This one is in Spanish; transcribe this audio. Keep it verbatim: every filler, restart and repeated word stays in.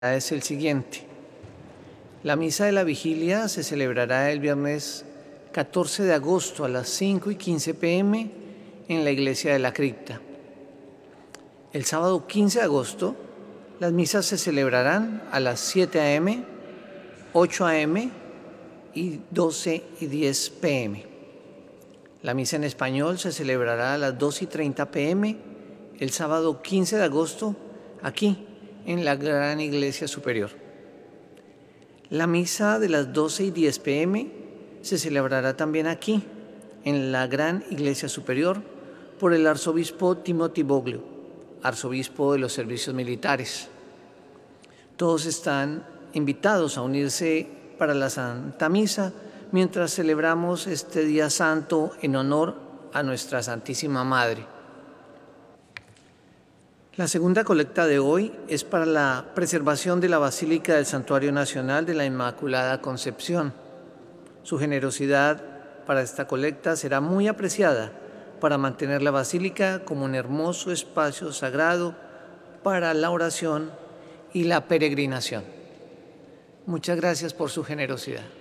Es el siguiente. La misa de la vigilia se celebrará el viernes catorce de agosto a las cinco y quince pm en la iglesia de la cripta. El sábado quince de agosto, las misas se celebrarán a las siete am, ocho am y doce y diez pm. La misa en español se celebrará a las dos y treinta pm el sábado quince de agosto aquí en la Gran Iglesia Superior. La misa de las doce y diez pm se celebrará también aquí en la Gran Iglesia Superior por el arzobispo Timothy Boglio, arzobispo de los servicios militares. Todos están invitados a unirse para la Santa Misa mientras celebramos este día santo en honor a nuestra Santísima Madre. La segunda colecta de hoy es para la preservación de la Basílica del Santuario Nacional de la Inmaculada Concepción. Su generosidad para esta colecta será muy apreciada para mantener la Basílica como un hermoso espacio sagrado para la oración y la peregrinación. Muchas gracias por su generosidad.